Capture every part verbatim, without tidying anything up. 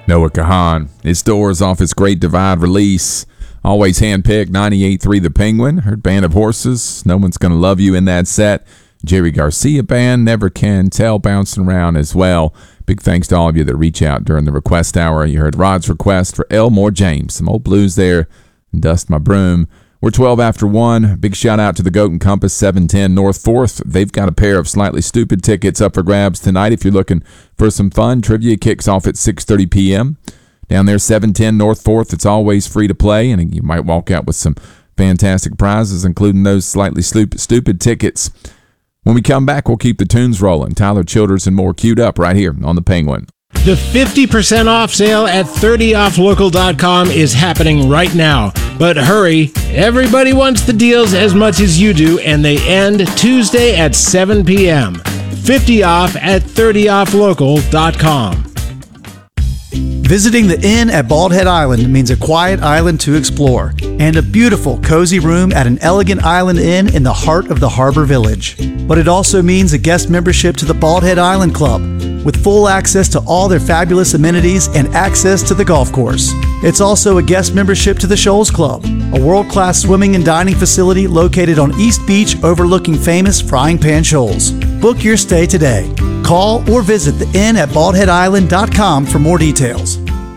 Noah Kahan. His doors off his Great Divide release. Always handpicked, ninety-eight point three The Penguin. Heard Band of Horses, No One's Gonna Love You in that set. Jerry Garcia Band, Never Can Tell, bouncing around as well. Big thanks to all of you that reach out during the request hour. You heard Rod's request for Elmore James. Some old blues there. Dust My Broom. We're twelve after one. Big shout out to the Goat and Compass, seven ten North fourth. They've got a pair of Slightly Stupid tickets up for grabs tonight. If you're looking for some fun, trivia kicks off at six thirty p.m. Down there, seven ten North fourth. It's always free to play, and you might walk out with some fantastic prizes, including those Slightly Stupid, stupid tickets. When we come back, we'll keep the tunes rolling. Tyler Childers and more queued up right here on The Penguin. The fifty percent off sale at thirty off local dot com is happening right now. But hurry, everybody wants the deals as much as you do, and they end Tuesday at seven p.m. fifty off at thirty off local dot com. Visiting the Inn at Bald Head Island means a quiet island to explore and a beautiful, cozy room at an elegant island inn in the heart of the harbor village. But it also means a guest membership to the Bald Head Island Club with full access to all their fabulous amenities and access to the golf course. It's also a guest membership to the Shoals Club, a world-class swimming and dining facility located on East Beach overlooking famous Frying Pan Shoals. Book your stay today. Call or visit the inn at bald head island dot com for more details.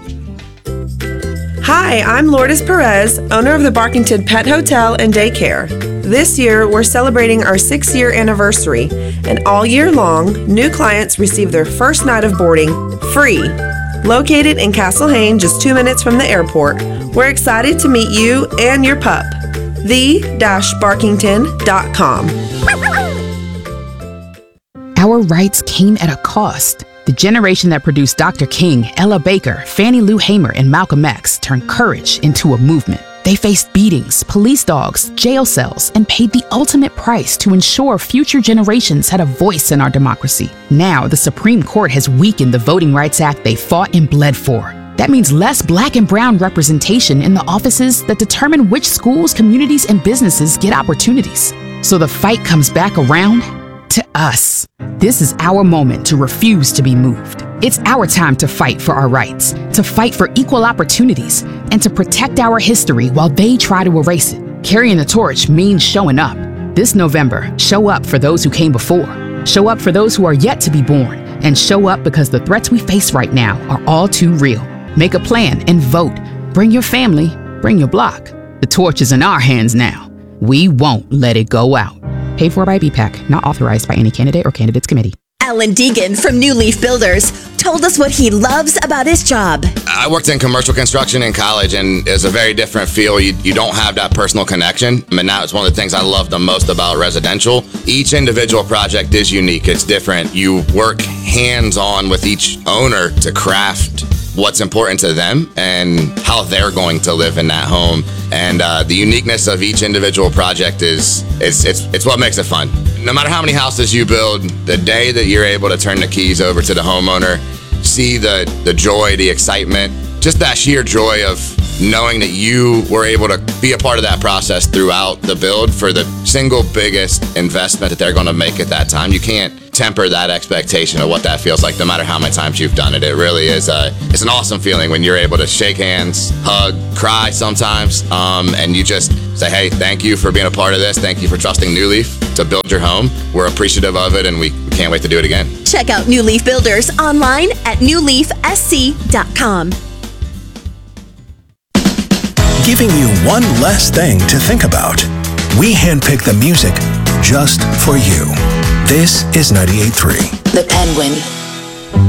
Hi, I'm Lourdes Perez, owner of the Barkington Pet Hotel and Daycare. This year, we're celebrating our six-year anniversary, and all year long, new clients receive their first night of boarding free. Located in Castle Hayne, just two minutes from the airport, we're excited to meet you and your pup. the dash barkington dot com. Our rights came at a cost. The generation that produced Doctor King, Ella Baker, Fannie Lou Hamer, and Malcolm X turned courage into a movement. They faced beatings, police dogs, jail cells, and paid the ultimate price to ensure future generations had a voice in our democracy. Now, the Supreme Court has weakened the Voting Rights Act they fought and bled for. That means less black and brown representation in the offices that determine which schools, communities, and businesses get opportunities. So the fight comes back around to us. This is our moment to refuse to be moved. It's our time to fight for our rights, to fight for equal opportunities, and to protect our history while they try to erase it. Carrying the torch means showing up. This November, show up for those who came before. Show up for those who are yet to be born. And show up because the threats we face right now are all too real. Make a plan and vote. Bring your family, bring your block. The torch is in our hands now. We won't let it go out. Paid for by B PAC, not authorized by any candidate or candidates committee. Alan Deegan from New Leaf Builders told us what he loves about his job. I worked in commercial construction in college, and it's a very different feel. You, you don't have that personal connection, and now it's one of the things I love the most about residential. Each individual project is unique. It's different. You work hands-on with each owner to craft what's important to them and how they're going to live in that home. And uh, the uniqueness of each individual project is it's, it's it's what makes it fun. No matter how many houses you build, the day that you're able to turn the keys over to the homeowner, see the, the joy, the excitement, just that sheer joy of knowing that you were able to be a part of that process throughout the build for the single biggest investment that they're going to make at that time. You can't temper that expectation of what that feels like, no matter how many times you've done it. It really is a, it's an awesome feeling when you're able to shake hands, hug, cry sometimes, um, and you just say, hey, thank you for being a part of this. Thank you for trusting New Leaf to build your home. We're appreciative of it, and we can't wait to do it again. Check out New Leaf Builders online at new leaf s c dot com. Giving you one less thing to think about. We handpick the music just for you. This is ninety-eight point three. The Penguin.